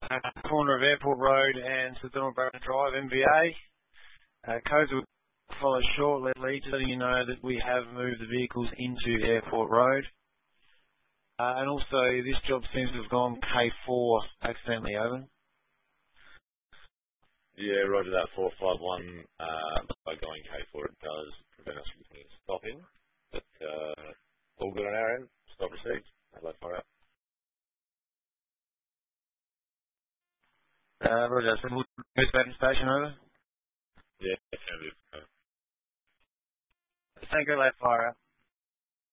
corner of Airport Road and Sir Donald Barrett Drive, MVA. Codes will follow shortly, just letting you know that we have moved the vehicles into Airport Road. And also, this job seems to have gone K4 accidentally, over. Yeah, roger that, 451. By going K4, it does prevent us from stopping. But all good on our end. Stop received. Adelaide fire out. Roger, so we'll move back to station, over. Yeah, affirmative. Thank you, Adelaide fire out.